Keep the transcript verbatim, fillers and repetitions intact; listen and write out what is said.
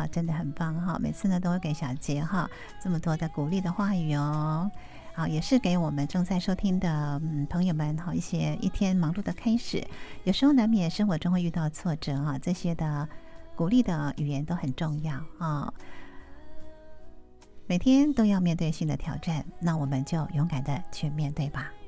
真的很棒哈！每次呢都会给小杰哈这么多的鼓励的话语哦。好，也是给我们正在收听的嗯朋友们哈一些一天忙碌的开始。有时候难免生活中会遇到挫折哈，这些的鼓励的语言都很重要啊。每天都要面对新的挑战，那我们就勇敢的去面对吧。